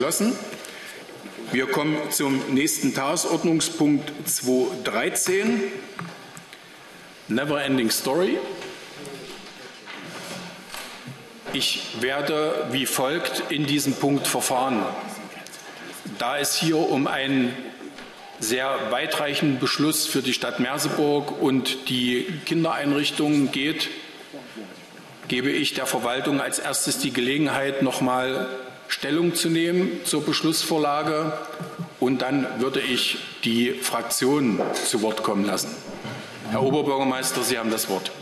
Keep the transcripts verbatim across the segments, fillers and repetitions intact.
Geschlossen. Wir kommen zum nächsten Tagesordnungspunkt zweihundertdreizehn. Never Ending Story. Ich werde wie folgt in diesem Punkt verfahren. Da es hier um einen sehr weitreichenden Beschluss für die Stadt Merseburg und die Kindereinrichtungen geht, gebe ich der Verwaltung als erstes die Gelegenheit, noch mal Stellung zu nehmen zur Beschlussvorlage, und dann würde ich die Fraktionen zu Wort kommen lassen. Herr Oberbürgermeister, Sie haben das Wort.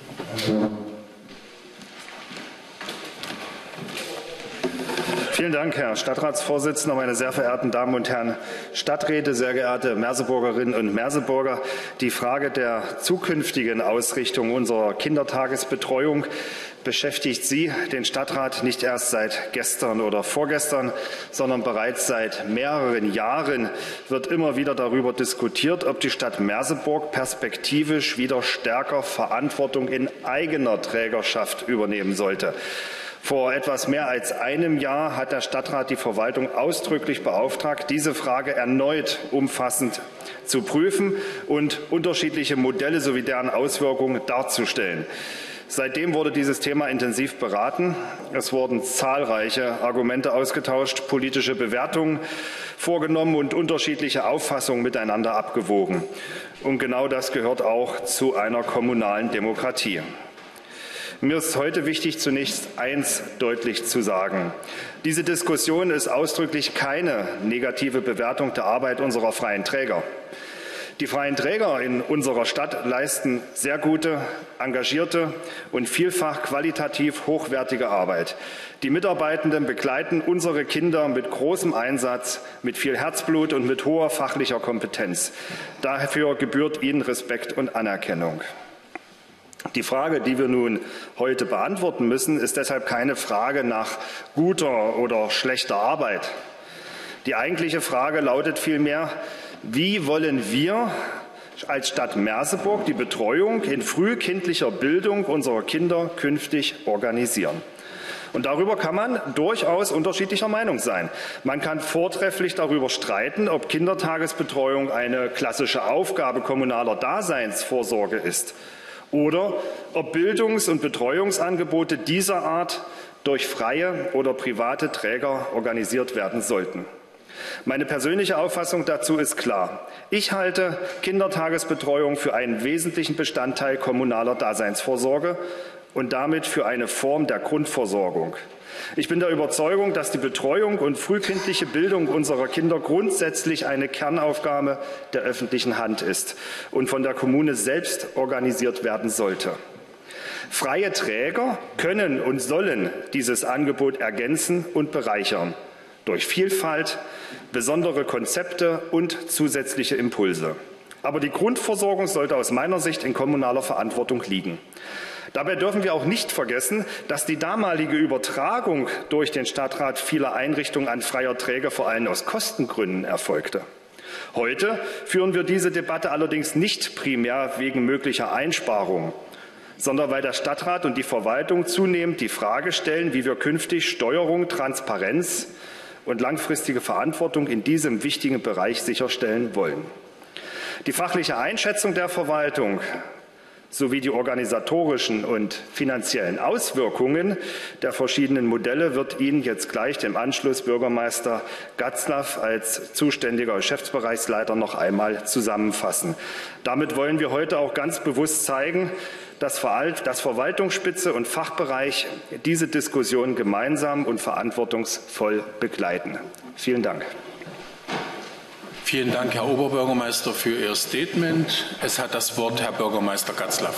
Vielen Dank, Herr Stadtratsvorsitzender, meine sehr verehrten Damen und Herren Stadträte, sehr geehrte Merseburgerinnen und Merseburger. Die Frage der zukünftigen Ausrichtung unserer Kindertagesbetreuung beschäftigt Sie, den Stadtrat, nicht erst seit gestern oder vorgestern, sondern bereits seit mehreren Jahren wird immer wieder darüber diskutiert, ob die Stadt Merseburg perspektivisch wieder stärker Verantwortung in eigener Trägerschaft übernehmen sollte. Vor etwas mehr als einem Jahr hat der Stadtrat die Verwaltung ausdrücklich beauftragt, diese Frage erneut umfassend zu prüfen und unterschiedliche Modelle sowie deren Auswirkungen darzustellen. Seitdem wurde dieses Thema intensiv beraten. Es wurden zahlreiche Argumente ausgetauscht, politische Bewertungen vorgenommen und unterschiedliche Auffassungen miteinander abgewogen. Und genau das gehört auch zu einer kommunalen Demokratie. Mir ist heute wichtig, zunächst eins deutlich zu sagen. Diese Diskussion ist ausdrücklich keine negative Bewertung der Arbeit unserer freien Träger. Die freien Träger in unserer Stadt leisten sehr gute, engagierte und vielfach qualitativ hochwertige Arbeit. Die Mitarbeitenden begleiten unsere Kinder mit großem Einsatz, mit viel Herzblut und mit hoher fachlicher Kompetenz. Dafür gebührt ihnen Respekt und Anerkennung. Die Frage, die wir nun heute beantworten müssen, ist deshalb keine Frage nach guter oder schlechter Arbeit. Die eigentliche Frage lautet vielmehr: Wie wollen wir als Stadt Merseburg die Betreuung in frühkindlicher Bildung unserer Kinder künftig organisieren? Und darüber kann man durchaus unterschiedlicher Meinung sein. Man kann vortrefflich darüber streiten, ob Kindertagesbetreuung eine klassische Aufgabe kommunaler Daseinsvorsorge ist oder ob Bildungs- und Betreuungsangebote dieser Art durch freie oder private Träger organisiert werden sollten. Meine persönliche Auffassung dazu ist klar. Ich halte Kindertagesbetreuung für einen wesentlichen Bestandteil kommunaler Daseinsvorsorge und damit für eine Form der Grundversorgung. Ich bin der Überzeugung, dass die Betreuung und frühkindliche Bildung unserer Kinder grundsätzlich eine Kernaufgabe der öffentlichen Hand ist und von der Kommune selbst organisiert werden sollte. Freie Träger können und sollen dieses Angebot ergänzen und bereichern durch Vielfalt, besondere Konzepte und zusätzliche Impulse. Aber die Grundversorgung sollte aus meiner Sicht in kommunaler Verantwortung liegen. Dabei dürfen wir auch nicht vergessen, dass die damalige Übertragung durch den Stadtrat vieler Einrichtungen an freie Träger vor allem aus Kostengründen erfolgte. Heute führen wir diese Debatte allerdings nicht primär wegen möglicher Einsparungen, sondern weil der Stadtrat und die Verwaltung zunehmend die Frage stellen, wie wir künftig Steuerung, Transparenz und langfristige Verantwortung in diesem wichtigen Bereich sicherstellen wollen. Die fachliche Einschätzung der Verwaltung sowie die organisatorischen und finanziellen Auswirkungen der verschiedenen Modelle wird Ihnen jetzt gleich im Anschluss Bürgermeister Gatzlaff als zuständiger Geschäftsbereichsleiter noch einmal zusammenfassen. Damit wollen wir heute auch ganz bewusst zeigen, dass Verwaltungsspitze und Fachbereich diese Diskussion gemeinsam und verantwortungsvoll begleiten. Vielen Dank. Vielen Dank, Herr Oberbürgermeister, für Ihr Statement. Es hat das Wort Herr Bürgermeister Gatzlaff.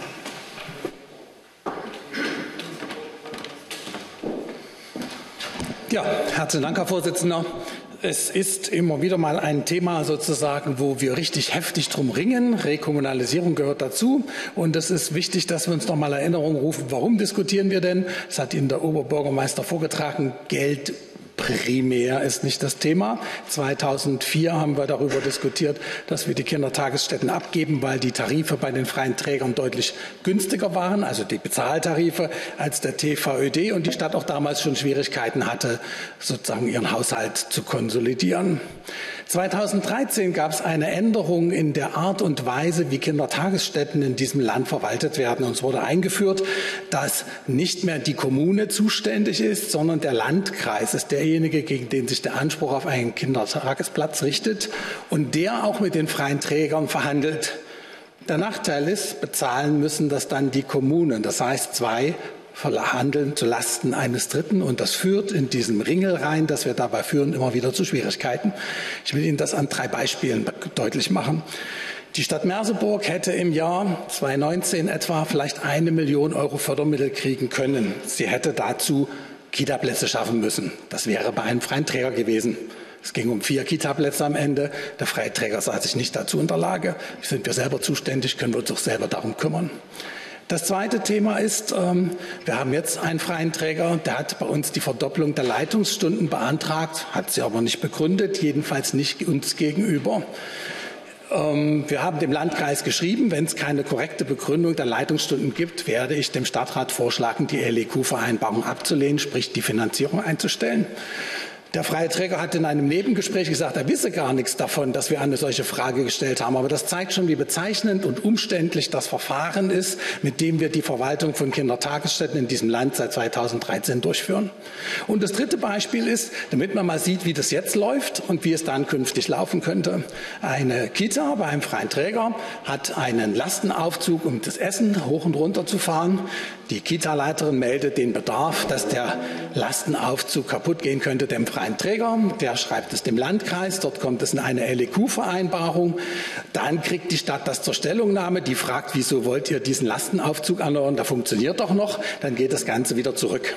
Ja, herzlichen Dank, Herr Vorsitzender. Es ist immer wieder mal ein Thema sozusagen, wo wir richtig heftig drum ringen. Rekommunalisierung gehört dazu. Und es ist wichtig, dass wir uns noch mal Erinnerung rufen, warum diskutieren wir denn? Das hat Ihnen der Oberbürgermeister vorgetragen. Geld primär ist nicht das Thema. zweitausendvier haben wir darüber diskutiert, dass wir die Kindertagesstätten abgeben, weil die Tarife bei den freien Trägern deutlich günstiger waren, also die Bezahltarife, als der T V Ö D, und die Stadt auch damals schon Schwierigkeiten hatte, sozusagen ihren Haushalt zu konsolidieren. zweitausenddreizehn gab es eine Änderung in der Art und Weise, wie Kindertagesstätten in diesem Land verwaltet werden. Und es wurde eingeführt, dass nicht mehr die Kommune zuständig ist, sondern der Landkreis ist derjenige, gegen den sich der Anspruch auf einen Kindertagesplatz richtet und der auch mit den freien Trägern verhandelt. Der Nachteil ist, bezahlen müssen das dann die Kommunen. Das heißt, zwei verhandeln zu Lasten eines Dritten, und das führt in diesem Ringelreihen, das wir dabei führen, immer wieder zu Schwierigkeiten. Ich will Ihnen das an drei Beispielen deutlich machen. Die Stadt Merseburg hätte im Jahr zweitausendneunzehn etwa vielleicht eine Million Euro Fördermittel kriegen können. Sie hätte dazu Kitaplätze schaffen müssen. Das wäre bei einem freien Träger gewesen. Es ging um vier Kitaplätze am Ende. Der freie Träger sah sich nicht dazu in der Lage. Sind wir selber zuständig, können wir uns auch selber darum kümmern. Das zweite Thema ist, ähm, wir haben jetzt einen freien Träger, der hat bei uns die Verdopplung der Leitungsstunden beantragt, hat sie aber nicht begründet, jedenfalls nicht uns gegenüber. Ähm, wir haben dem Landkreis geschrieben, wenn es keine korrekte Begründung der Leitungsstunden gibt, werde ich dem Stadtrat vorschlagen, die L E Q-Vereinbarung abzulehnen, sprich die Finanzierung einzustellen. Der freie Träger hat in einem Nebengespräch gesagt, er wisse gar nichts davon, dass wir eine solche Frage gestellt haben. Aber das zeigt schon, wie bezeichnend und umständlich das Verfahren ist, mit dem wir die Verwaltung von Kindertagesstätten in diesem Land seit zweitausenddreizehn durchführen. Und das dritte Beispiel ist, damit man mal sieht, wie das jetzt läuft und wie es dann künftig laufen könnte. Eine Kita bei einem freien Träger hat einen Lastenaufzug, um das Essen hoch und runter zu fahren. Die Kita-Leiterin meldet den Bedarf, dass der Lastenaufzug kaputt gehen könnte, dem freien Träger. Der schreibt es dem Landkreis. Dort kommt es in eine L E Q-Vereinbarung. Dann kriegt die Stadt das zur Stellungnahme. Die fragt, wieso wollt ihr diesen Lastenaufzug erneuern? Der funktioniert doch noch. Dann geht das Ganze wieder zurück.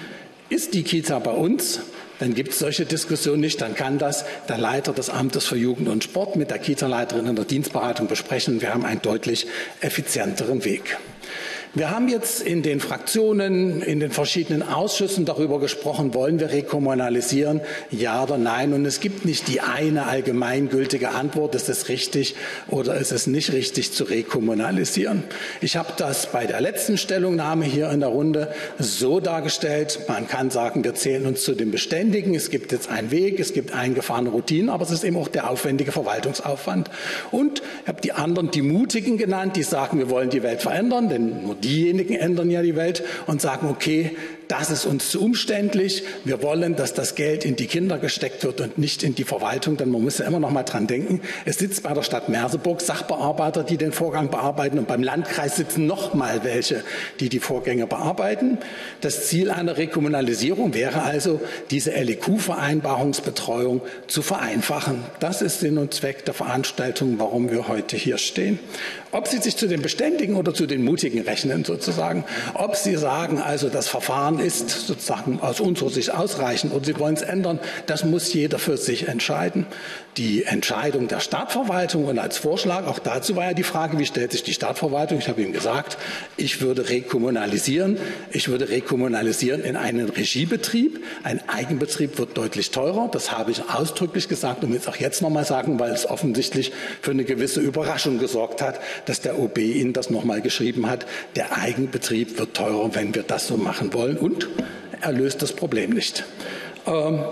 Ist die Kita bei uns? Dann gibt es solche Diskussionen nicht. Dann kann das der Leiter des Amtes für Jugend und Sport mit der Kita-Leiterin in der Dienstberatung besprechen. Wir haben einen deutlich effizienteren Weg. Wir haben jetzt in den Fraktionen, in den verschiedenen Ausschüssen darüber gesprochen, wollen wir rekommunalisieren, ja oder nein. Und es gibt nicht die eine allgemeingültige Antwort, ist es richtig oder ist es nicht richtig zu rekommunalisieren. Ich habe das bei der letzten Stellungnahme hier in der Runde so dargestellt, man kann sagen, wir zählen uns zu den Beständigen, es gibt jetzt einen Weg, es gibt eingefahrene Routinen, aber es ist eben auch der aufwendige Verwaltungsaufwand. Und ich habe die anderen, die Mutigen genannt, die sagen, wir wollen die Welt verändern, denn nur diejenigen ändern ja die Welt und sagen, okay, das ist uns zu umständlich. Wir wollen, dass das Geld in die Kinder gesteckt wird und nicht in die Verwaltung, denn man muss ja immer noch mal dran denken. Es sitzt bei der Stadt Merseburg Sachbearbeiter, die den Vorgang bearbeiten, und beim Landkreis sitzen noch mal welche, die die Vorgänge bearbeiten. Das Ziel einer Rekommunalisierung wäre also, diese L E Q-Vereinbarungsbetreuung zu vereinfachen. Das ist Sinn und Zweck der Veranstaltung, warum wir heute hier stehen. Ob Sie sich zu den Beständigen oder zu den Mutigen rechnen, sozusagen. Ob Sie sagen, also das Verfahren ist sozusagen aus unserer Sicht ausreichend und Sie wollen es ändern, das muss jeder für sich entscheiden. Die Entscheidung der Stadtverwaltung und als Vorschlag, auch dazu war ja die Frage, wie stellt sich die Stadtverwaltung? Ich habe Ihnen gesagt, ich würde rekommunalisieren. Ich würde rekommunalisieren in einen Regiebetrieb. Ein Eigenbetrieb wird deutlich teurer. Das habe ich ausdrücklich gesagt und will es auch jetzt noch mal sagen, weil es offensichtlich für eine gewisse Überraschung gesorgt hat, dass der O B Ihnen das noch mal geschrieben hat. Der Eigenbetrieb wird teurer, wenn wir das so machen wollen. Und er löst das Problem nicht. Ähm,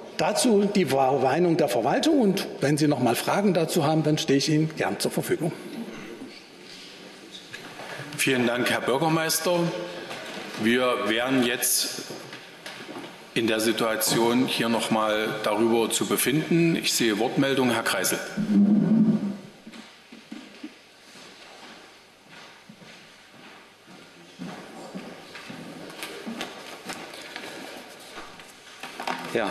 dazu die Meinung der Verwaltung. Und wenn Sie noch mal Fragen dazu haben, dann stehe ich Ihnen gern zur Verfügung. Vielen Dank, Herr Bürgermeister. Wir werden jetzt in der Situation, hier noch mal darüber zu befinden. Ich sehe Wortmeldung, Herr Kreisel. Ja.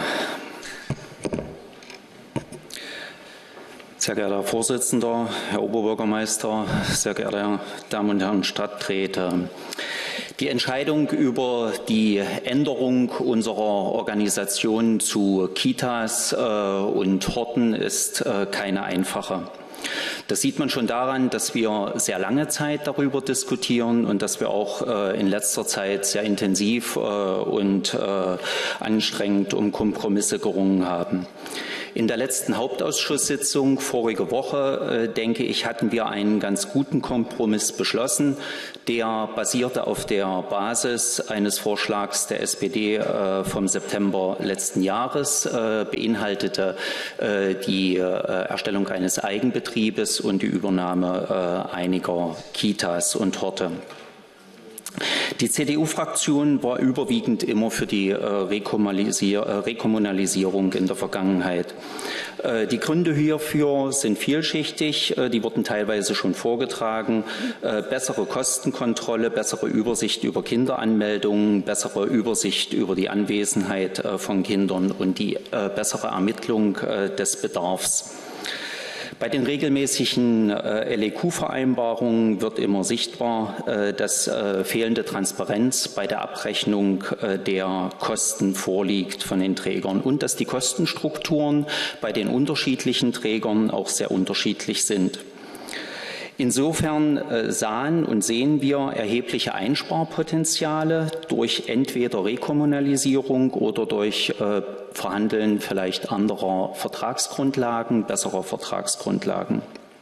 Sehr geehrter Herr Vorsitzender, Herr Oberbürgermeister, sehr geehrte Damen und Herren Stadträte. Die Entscheidung über die Änderung unserer Organisation zu Kitas und Horten ist keine einfache. Das sieht man schon daran, dass wir sehr lange Zeit darüber diskutieren und dass wir auch äh, in letzter Zeit sehr intensiv äh, und äh, anstrengend um Kompromisse gerungen haben. In der letzten Hauptausschusssitzung vorige Woche, äh, denke ich, hatten wir einen ganz guten Kompromiss beschlossen. Der basierte auf der Basis eines Vorschlags der S P D äh, vom September letzten Jahres, äh, beinhaltete äh, die äh, Erstellung eines Eigenbetriebes und die Übernahme äh, einiger Kitas und Horte. Die C D U-Fraktion war überwiegend immer für die äh, Rekommunalisier äh, Rekommunalisierung in der Vergangenheit. Äh, die Gründe hierfür sind vielschichtig, äh, die wurden teilweise schon vorgetragen. Äh, bessere Kostenkontrolle, bessere Übersicht über Kinderanmeldungen, bessere Übersicht über die Anwesenheit äh, von Kindern und die äh, bessere Ermittlung äh, des Bedarfs. Bei den regelmäßigen äh, L E Q-Vereinbarungen wird immer sichtbar, äh, dass äh, fehlende Transparenz bei der Abrechnung äh, der Kosten vorliegt von den Trägern und dass die Kostenstrukturen bei den unterschiedlichen Trägern auch sehr unterschiedlich sind. Insofern äh, sahen und sehen wir erhebliche Einsparpotenziale durch entweder Rekommunalisierung oder durch äh, Verhandeln vielleicht anderer Vertragsgrundlagen, besserer Vertragsgrundlagen.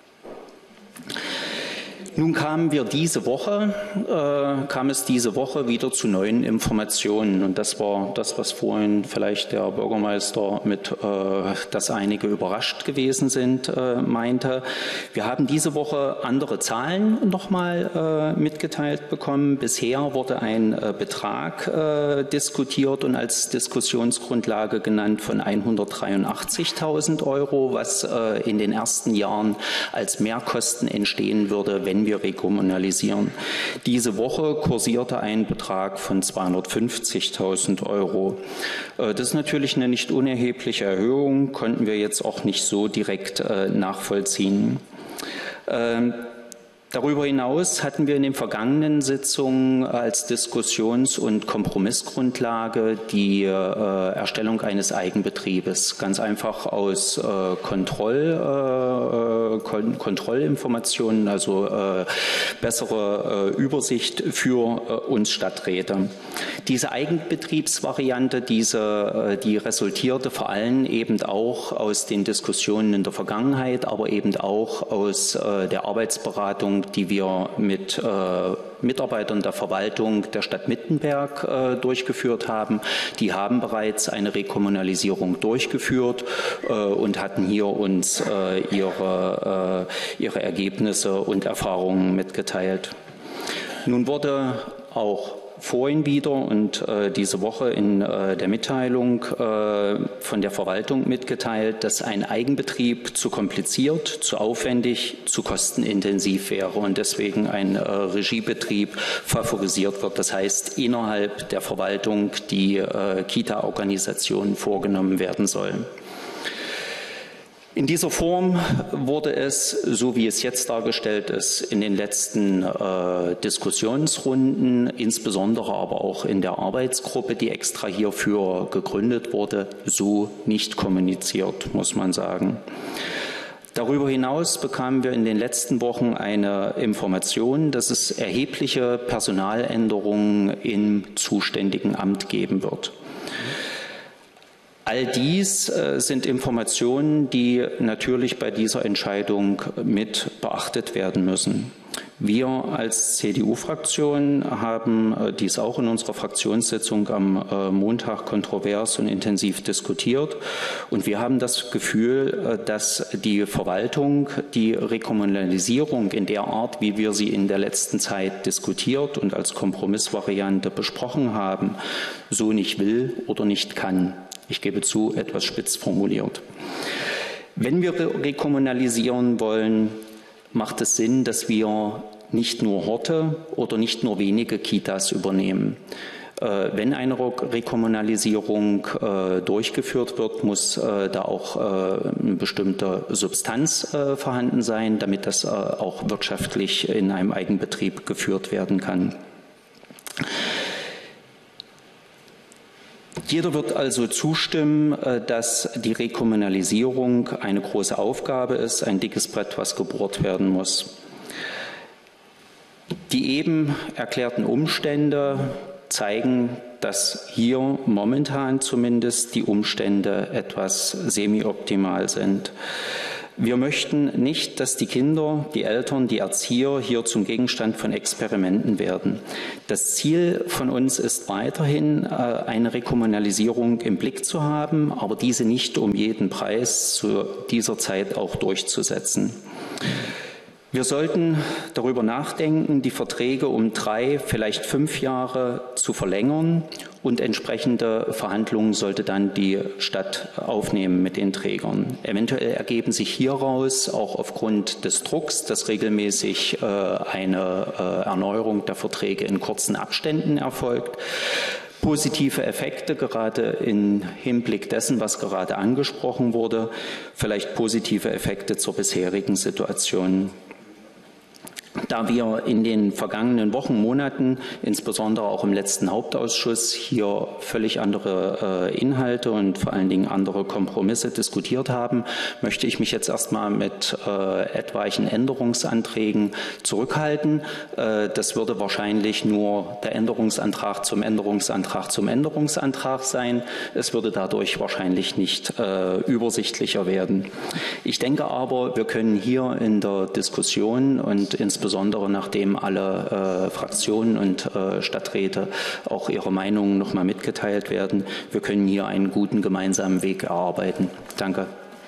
Nun kamen wir diese Woche, äh, kam es diese Woche wieder zu neuen Informationen. Und das war das, was vorhin vielleicht der Bürgermeister mit, äh, dass einige überrascht gewesen sind, äh, meinte. Wir haben diese Woche andere Zahlen nochmal äh, mitgeteilt bekommen. Bisher wurde ein äh, Betrag äh, diskutiert und als Diskussionsgrundlage genannt von hundertdreiundachtzigtausend Euro, was äh, in den ersten Jahren als Mehrkosten entstehen würde, wenn wir rekommunalisieren. Diese Woche kursierte ein Betrag von zweihundertfünfzigtausend Euro. Das ist natürlich eine nicht unerhebliche Erhöhung, konnten wir jetzt auch nicht so direkt nachvollziehen. Darüber hinaus hatten wir in den vergangenen Sitzungen als Diskussions- und Kompromissgrundlage die äh, Erstellung eines Eigenbetriebes, ganz einfach aus äh, Kontroll, äh, Kon Kontrollinformationen, also äh, bessere äh, Übersicht für äh, uns Stadträte. Diese Eigenbetriebsvariante, diese, äh, die resultierte vor allem eben auch aus den Diskussionen in der Vergangenheit, aber eben auch aus äh, der Arbeitsberatung, die wir mit äh, Mitarbeitern der Verwaltung der Stadt Mittenberg äh, durchgeführt haben. Die haben bereits eine Rekommunalisierung durchgeführt äh, und hatten hier uns äh, ihre, äh, ihre Ergebnisse und Erfahrungen mitgeteilt. Nun wurde auch vorhin wieder und äh, diese Woche in äh, der Mitteilung äh, von der Verwaltung mitgeteilt, dass ein Eigenbetrieb zu kompliziert, zu aufwendig, zu kostenintensiv wäre und deswegen ein äh, Regiebetrieb favorisiert wird. Das heißt, innerhalb der Verwaltung die äh, Kita-Organisation vorgenommen werden soll. In dieser Form wurde es, so wie es jetzt dargestellt ist, in den letzten äh, Diskussionsrunden, insbesondere aber auch in der Arbeitsgruppe, die extra hierfür gegründet wurde, so nicht kommuniziert, muss man sagen. Darüber hinaus bekamen wir in den letzten Wochen eine Information, dass es erhebliche Personaländerungen im zuständigen Amt geben wird. All dies äh, sind Informationen, die natürlich bei dieser Entscheidung mit beachtet werden müssen. Wir als C D U-Fraktion haben äh, dies auch in unserer Fraktionssitzung am äh, Montag kontrovers und intensiv diskutiert. Und wir haben das Gefühl, äh, dass die Verwaltung die Rekommunalisierung in der Art, wie wir sie in der letzten Zeit diskutiert und als Kompromissvariante besprochen haben, so nicht will oder nicht kann. Ich gebe zu, etwas spitz formuliert. Wenn wir rekommunalisieren wollen, macht es Sinn, dass wir nicht nur Horte oder nicht nur wenige Kitas übernehmen. Äh, wenn eine Rekommunalisierung äh, durchgeführt wird, muss äh, da auch äh, eine bestimmte Substanz äh, vorhanden sein, damit das äh, auch wirtschaftlich in einem Eigenbetrieb geführt werden kann. Jeder wird also zustimmen, dass die Rekommunalisierung eine große Aufgabe ist, ein dickes Brett, was gebohrt werden muss. Die eben erklärten Umstände zeigen, dass hier momentan zumindest die Umstände etwas semi-optimal sind. Wir möchten nicht, dass die Kinder, die Eltern, die Erzieher hier zum Gegenstand von Experimenten werden. Das Ziel von uns ist weiterhin, eine Rekommunalisierung im Blick zu haben, aber diese nicht um jeden Preis zu dieser Zeit auch durchzusetzen. Wir sollten darüber nachdenken, die Verträge um drei, vielleicht fünf Jahre zu verlängern, und entsprechende Verhandlungen sollte dann die Stadt aufnehmen mit den Trägern. Eventuell ergeben sich hieraus auch aufgrund des Drucks, dass regelmäßig äh, eine äh, Erneuerung der Verträge in kurzen Abständen erfolgt, positive Effekte, gerade im Hinblick dessen, was gerade angesprochen wurde, vielleicht positive Effekte zur bisherigen Situation. Da wir in den vergangenen Wochen, Monaten, insbesondere auch im letzten Hauptausschuss, hier völlig andere äh, Inhalte und vor allen Dingen andere Kompromisse diskutiert haben, möchte ich mich jetzt erstmal mit äh, etwaigen Änderungsanträgen zurückhalten. Äh, das würde wahrscheinlich nur der Änderungsantrag zum Änderungsantrag zum Änderungsantrag sein. Es würde dadurch wahrscheinlich nicht äh, übersichtlicher werden. Ich denke aber, wir können hier in der Diskussion und insbesondere Insbesondere nachdem alle äh, Fraktionen und äh, Stadträte auch ihre Meinungen noch mal mitgeteilt werden. Wir können hier einen guten gemeinsamen Weg erarbeiten. Danke.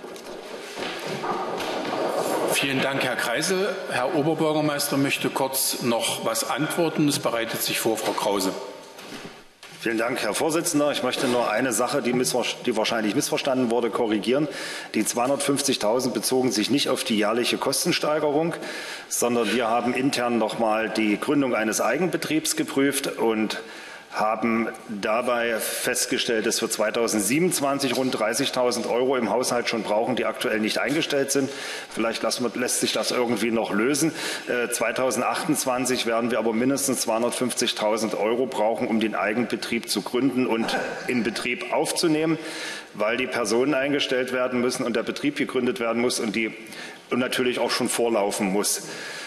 Vielen Dank, Herr Kreisel. Herr Oberbürgermeister möchte kurz noch was antworten. Es bereitet sich vor, Frau Krause. Vielen Dank, Herr Vorsitzender. Ich möchte nur eine Sache, die, die wahrscheinlich missverstanden wurde, korrigieren. Die zweihundertfünfzigtausend bezogen sich nicht auf die jährliche Kostensteigerung, sondern wir haben intern noch mal die Gründung eines Eigenbetriebs geprüft und haben dabei festgestellt, dass wir zweitausendsiebenundzwanzig rund dreißigtausend Euro im Haushalt schon brauchen, die aktuell nicht eingestellt sind. Vielleicht lässt sich das irgendwie noch lösen. Äh, zweitausendachtundzwanzig werden wir aber mindestens zweihundertfünfzigtausend Euro brauchen, um den Eigenbetrieb zu gründen und in Betrieb aufzunehmen, weil die Personen eingestellt werden müssen und der Betrieb gegründet werden muss und, die, und natürlich auch schon vorlaufen muss.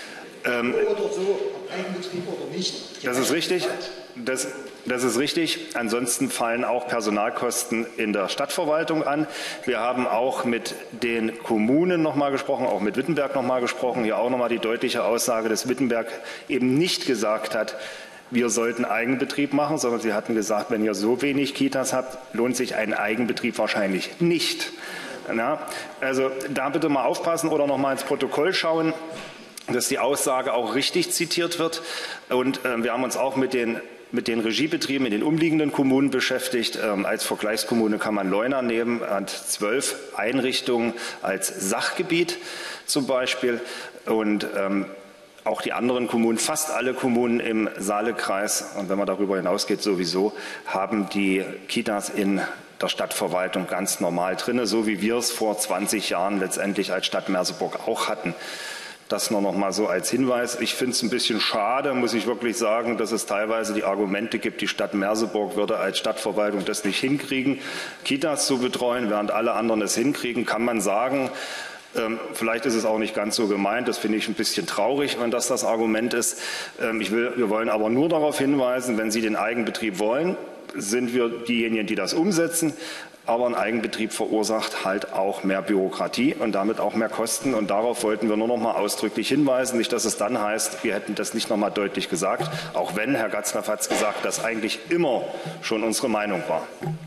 Ähm, oder so, ob Eigenbetrieb oder nicht. Das ist richtig. Das, das ist richtig. Ansonsten fallen auch Personalkosten in der Stadtverwaltung an. Wir haben auch mit den Kommunen noch mal gesprochen, auch mit Wittenberg noch mal gesprochen. Hier auch noch mal die deutliche Aussage, dass Wittenberg eben nicht gesagt hat, wir sollten Eigenbetrieb machen, sondern sie hatten gesagt, wenn ihr so wenig Kitas habt, lohnt sich ein Eigenbetrieb wahrscheinlich nicht. Na, also da bitte mal aufpassen oder noch mal ins Protokoll schauen, dass die Aussage auch richtig zitiert wird. Und äh, wir haben uns auch mit den mit den Regiebetrieben in den umliegenden Kommunen beschäftigt. Ähm, als Vergleichskommune kann man Leuna nehmen, hat zwölf Einrichtungen als Sachgebiet zum Beispiel. Und ähm, auch die anderen Kommunen, fast alle Kommunen im Saalekreis, und wenn man darüber hinausgeht sowieso, haben die Kitas in der Stadtverwaltung ganz normal drin, so wie wir es vor zwanzig Jahren letztendlich als Stadt Merseburg auch hatten. Das nur noch mal so als Hinweis. Ich finde es ein bisschen schade, muss ich wirklich sagen, dass es teilweise die Argumente gibt, die Stadt Merseburg würde als Stadtverwaltung das nicht hinkriegen, Kitas zu betreuen, während alle anderen es hinkriegen, kann man sagen. Ähm, vielleicht ist es auch nicht ganz so gemeint. Das finde ich ein bisschen traurig, wenn das das Argument ist. Ähm, ich will, wir wollen aber nur darauf hinweisen, wenn Sie den Eigenbetrieb wollen, sind wir diejenigen, die das umsetzen. Aber ein Eigenbetrieb verursacht halt auch mehr Bürokratie und damit auch mehr Kosten. Und darauf wollten wir nur noch mal ausdrücklich hinweisen. Nicht, dass es dann heißt, wir hätten das nicht noch mal deutlich gesagt. Auch wenn, Herr Gatzneff hat es gesagt, das eigentlich immer schon unsere Meinung war.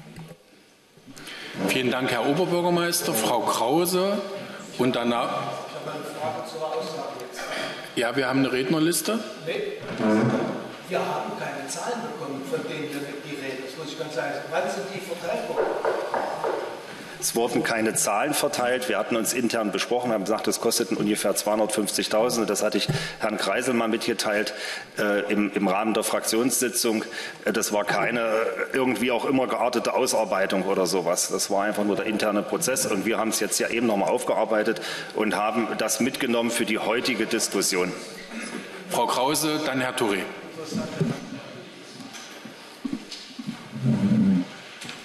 Vielen Dank, Herr Oberbürgermeister. Frau Krause und danach. Ja, wir haben eine Rednerliste. Nee. Wir haben keine Zahlen bekommen, von denen die reden. Das muss ich ganz sagen. Wann sind die verteilt worden? Es wurden keine Zahlen verteilt. Wir hatten uns intern besprochen, haben gesagt, das kosteten ungefähr zweihundertfünfzigtausend. Das hatte ich Herrn Kreisel mal mitgeteilt äh, im, im Rahmen der Fraktionssitzung. Äh, das war keine irgendwie auch immer geartete Ausarbeitung oder sowas. Das war einfach nur der interne Prozess. Und wir haben es jetzt ja eben noch mal aufgearbeitet und haben das mitgenommen für die heutige Diskussion. Frau Krause, dann Herr Touré.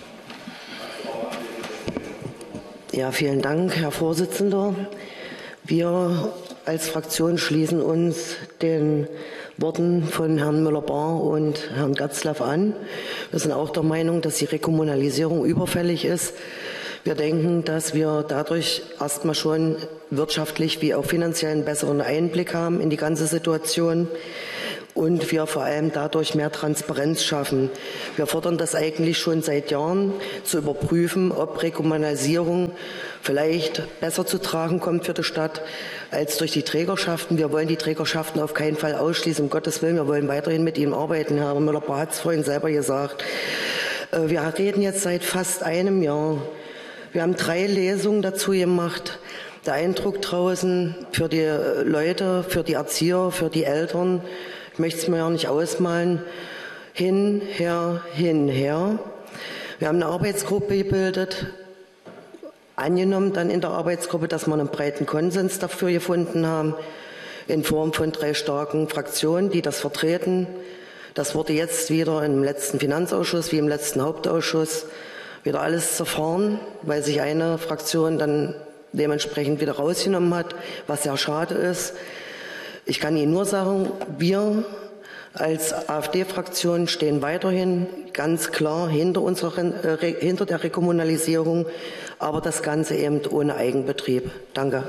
Ja, vielen Dank, Herr Vorsitzender. Wir als Fraktion schließen uns den Worten von Herrn Müller-Bahr und Herrn Gatzlaff an. Wir sind auch der Meinung, dass die Rekommunalisierung überfällig ist. Wir denken, dass wir dadurch erstmal schon wirtschaftlich wie auch finanziell einen besseren Einblick haben in die ganze Situation und wir vor allem dadurch mehr Transparenz schaffen. Wir fordern das eigentlich schon seit Jahren, zu überprüfen, ob Rekommunalisierung vielleicht besser zu tragen kommt für die Stadt als durch die Trägerschaften. Wir wollen die Trägerschaften auf keinen Fall ausschließen, um Gottes Willen. Wir wollen weiterhin mit ihnen arbeiten. Herr Müller-Bahr hat es vorhin selber gesagt. Wir reden jetzt seit fast einem Jahr. Wir haben drei Lesungen dazu gemacht. Der Eindruck draußen für die Leute, für die Erzieher, für die Eltern, ich möchte es mir ja nicht ausmalen, hin, her, hin, her. Wir haben eine Arbeitsgruppe gebildet, angenommen dann in der Arbeitsgruppe, dass wir einen breiten Konsens dafür gefunden haben, in Form von drei starken Fraktionen, die das vertreten. Das wurde jetzt wieder im letzten Finanzausschuss wie im letzten Hauptausschuss wieder alles zerfahren, weil sich eine Fraktion dann dementsprechend wieder rausgenommen hat, was sehr schade ist. Ich kann Ihnen nur sagen, wir als AfD-Fraktion stehen weiterhin ganz klar hinter, unserer, äh, hinter der Rekommunalisierung, aber das Ganze eben ohne Eigenbetrieb. Danke.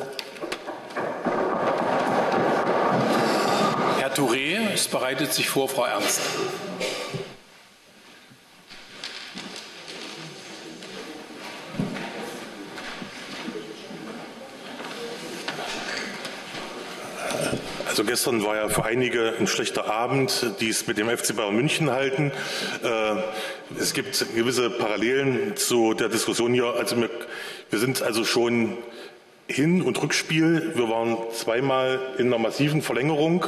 Herr Touré, es bereitet sich vor, Frau Ernst. Also gestern war ja für einige ein schlechter Abend, die es mit dem F C Bayern München halten. Es gibt gewisse Parallelen zu der Diskussion hier. Also wir, wir sind also schon Hin- und Rückspiel. Wir waren zweimal in einer massiven Verlängerung.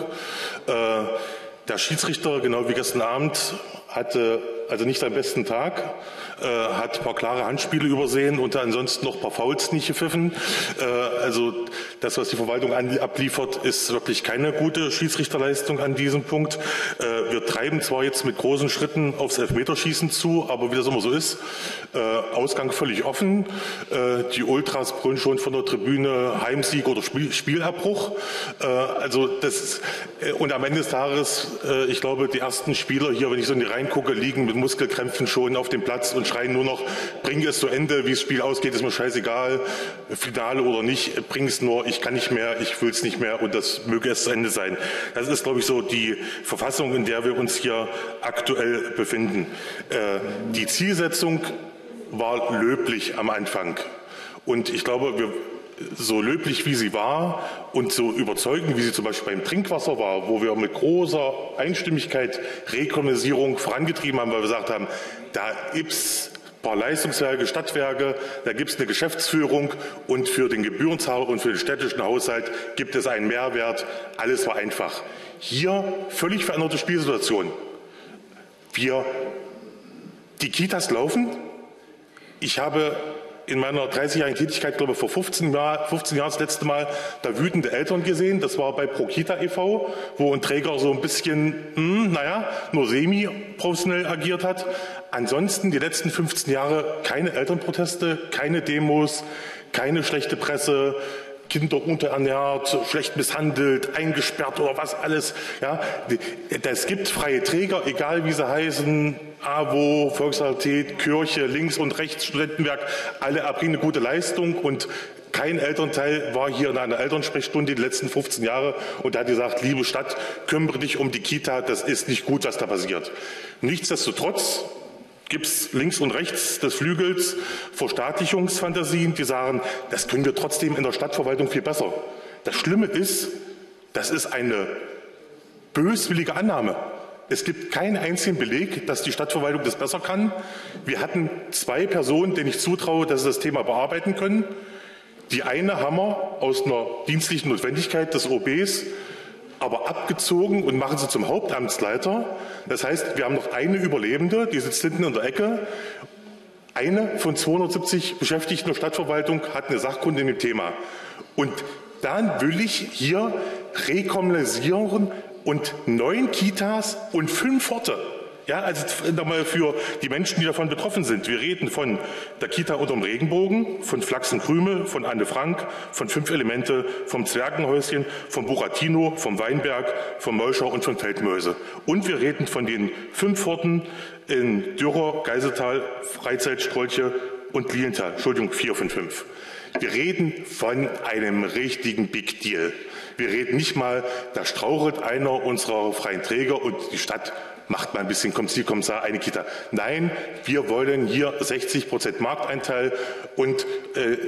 Der Schiedsrichter, genau wie gestern Abend, hatte also nicht seinen besten Tag, äh, hat ein paar klare Handspiele übersehen und ansonsten noch ein paar Fouls nicht gepfiffen. Äh, also das, was die Verwaltung an, abliefert, ist wirklich keine gute Schiedsrichterleistung an diesem Punkt. Äh, wir treiben zwar jetzt mit großen Schritten aufs Elfmeterschießen zu, aber wie das immer so ist, äh, Ausgang völlig offen. Äh, die Ultras brüllen schon von der Tribüne Heimsieg oder Spiel, Spielabbruch. Äh, also das äh, und am Ende des Tages, äh, ich glaube, die ersten Spieler hier, wenn ich so in die Reihen gucke, liegen mit Muskelkrämpfen schon auf dem Platz und schreien nur noch, bring es zu Ende, wie das Spiel ausgeht, ist mir scheißegal, Finale oder nicht, bring es nur, ich kann nicht mehr, ich will es nicht mehr und das möge es zu Ende sein. Das ist, glaube ich, so die Verfassung, in der wir uns hier aktuell befinden. Äh, die Zielsetzung war löblich am Anfang und ich glaube, wir so löblich wie sie war und so überzeugend wie sie zum Beispiel beim Trinkwasser war, wo wir mit großer Einstimmigkeit Rekommunalisierung vorangetrieben haben, weil wir gesagt haben, da gibt es ein paar Leistungswerke, Stadtwerke, da gibt es eine Geschäftsführung und für den Gebührenzahler und für den städtischen Haushalt gibt es einen Mehrwert. Alles war einfach. Hier völlig veränderte Spielsituation. Wir, die Kitas laufen. Ich habe in meiner dreißigjährigen Tätigkeit, glaube ich, vor fünfzehn Jahren, fünfzehn Jahren das letzte Mal da wütende Eltern gesehen. Das war bei ProKita e V, wo ein Träger so ein bisschen, mh, naja, nur semi-professionell agiert hat. Ansonsten die letzten fünfzehn Jahre keine Elternproteste, keine Demos, keine schlechte Presse, Kinder unterernährt, schlecht misshandelt, eingesperrt oder was alles. Ja, es gibt freie Träger, egal wie sie heißen, A W O, Volksaktivität, Kirche, links und rechts, Studentenwerk, alle erbringen eine gute Leistung und kein Elternteil war hier in einer Elternsprechstunde die letzten fünfzehn Jahre und hat gesagt, liebe Stadt, kümmere dich um die Kita, das ist nicht gut, was da passiert. Nichtsdestotrotz gibt es links und rechts des Flügels Verstaatlichungsfantasien, die sagen, das können wir trotzdem in der Stadtverwaltung viel besser. Das Schlimme ist, das ist eine böswillige Annahme. Es gibt keinen einzigen Beleg, dass die Stadtverwaltung das besser kann. Wir hatten zwei Personen, denen ich zutraue, dass sie das Thema bearbeiten können. Die eine haben wir aus einer dienstlichen Notwendigkeit des O Bs aber abgezogen und machen sie zum Hauptamtsleiter. Das heißt, wir haben noch eine Überlebende, die sitzt hinten in der Ecke. Eine von zweihundertsiebzig Beschäftigten der Stadtverwaltung hat eine Sachkunde in dem Thema. Und dann will ich hier rekommunalisieren und neun Kitas und fünf Orte. Ja, also nochmal für die Menschen, die davon betroffen sind. Wir reden von der Kita unterm Regenbogen, von Flachs und Krümel, von Anne Frank, von Fünf Elemente, vom Zwergenhäuschen, vom Buratino, vom Weinberg, vom Molschau und von Feldmäuse. Und wir reden von den fünf Horten in Dürrer, Geiseltal, Freizeitstrolche und Lilienthal. Entschuldigung, vier von fünf. Wir reden von einem richtigen Big Deal. Wir reden nicht mal, da strauchelt einer unserer freien Träger und die Stadt macht mal ein bisschen Kommissar, eine Kita. Nein, wir wollen hier sechzig Prozent Markteinteil und äh,